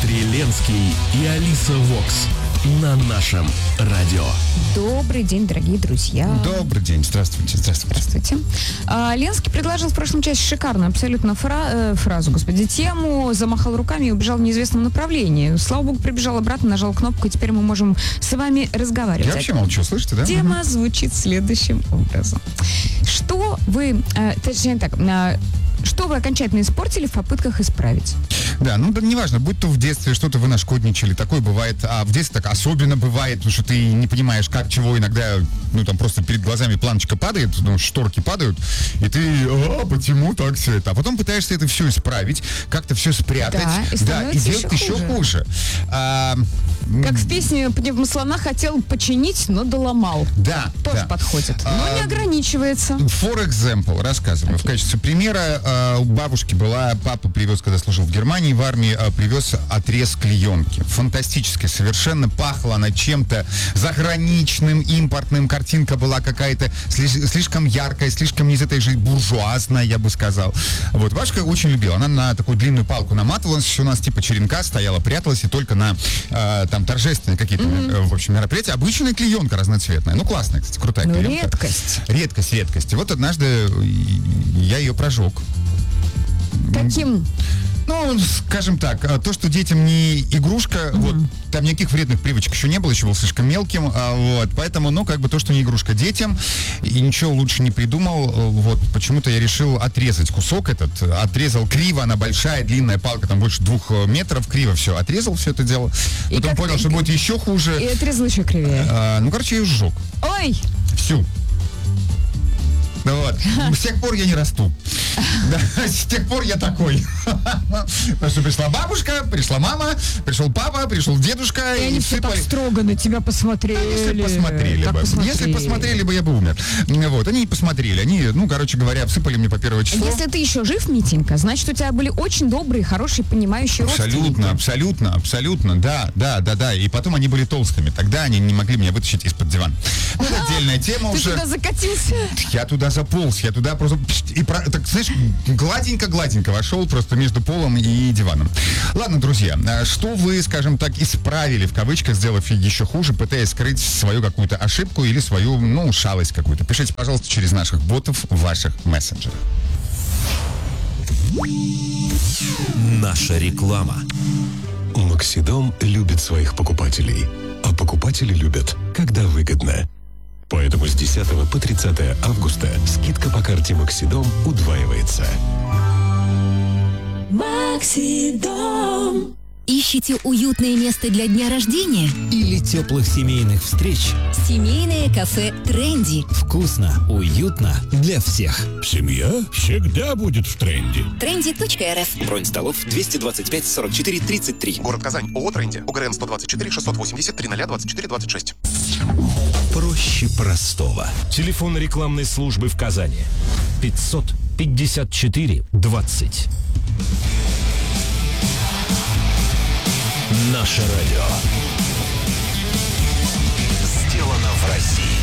Дмитрий Ленский и Алиса Вокс на нашем радио. Добрый день, дорогие друзья. Добрый день, здравствуйте. Здравствуйте. Ленский предложил в прошлом часе шикарную абсолютно тему, замахал руками и убежал в неизвестном направлении. Слава богу, прибежал обратно, нажал кнопку, и теперь мы можем с вами разговаривать. Я вообще молчу, слышите, да? Тема звучит следующим образом. Что вы окончательно испортили в попытках исправить? Да, неважно, будь то в детстве что-то вы нашкодничали, такое бывает, а в детстве так особенно бывает, потому что ты не понимаешь, как, чего, иногда, просто перед глазами планочка падает, шторки падают, и ты, почему так все это? А потом пытаешься это все исправить, как-то все спрятать, и делать еще хуже. Как в песне «Пневмослона» хотел починить, но доломал. Да. Тоже подходит, но не ограничивается. For example, рассказываю. В качестве примера у бабушки папа привез, когда служил в Германии, в армии, привез отрез клеенки. Фантастически совершенно, пахла она чем-то заграничным, импортным. Картинка была какая-то слишком яркая, слишком не из этой же буржуазная, я бы сказал. Вот, бабушка очень любила. Она на такую длинную палку наматывалась, еще у нас типа черенка стояла, пряталась, и только на торжественные какие-то, в общем, мероприятия. Обычная клеенка разноцветная. Классная, кстати, крутая клеенка. Редкость. Вот однажды я ее прожег. Каким? Скажем так, то, что детям не игрушка, там никаких вредных привычек еще не было, еще был слишком мелким, поэтому, то, что не игрушка детям, и ничего лучше не придумал, почему-то я решил отрезать кусок этот, отрезал криво, она большая, длинная палка, там больше 2 метров, криво все, отрезал все это дело, потом понял, что будет еще хуже. И отрезал еще кривее. Я ее сжег. Ой! Всю. С тех пор я не расту. С тех пор я такой. Потому что пришла бабушка, пришла мама, пришел папа, пришел дедушка. И они все так строго на тебя посмотрели. Если посмотрели бы, я бы умер. Они не посмотрели. Они, говоря, всыпали мне по первое число. Если ты еще жив, Митенька, значит, у тебя были очень добрые, хорошие, понимающие родственники. Абсолютно. Да. И потом они были толстыми. Тогда они не могли меня вытащить из-под дивана. Это отдельная тема уже. Ты туда закатился? Я туда заполз, я туда просто... так, знаешь, гладенько вошел просто между полом и диваном. Ладно, друзья, что вы, скажем так, исправили, в кавычках, сделав еще хуже, пытаясь скрыть свою какую-то ошибку или свою, шалость какую-то? Пишите, пожалуйста, через наших ботов в ваших мессенджерах. Наша реклама. Максидом любит своих покупателей, а покупатели любят, когда выгодно. Поэтому с 10 по 30 августа скидка по карте Максидом удваивается. Максидом. Ищите уютное место для дня рождения? Или теплых семейных встреч? Семейное кафе «Тренди». Вкусно, уютно для всех. Семья всегда будет в тренде. Trendy.rf. Бронь столов 225 44 33. Город Казань. ООО «Тренди». ОГРН 124 680 30 24 26. Проще простого. Телефон рекламной службы в Казани. 554 20. Наше радио. Сделано в России.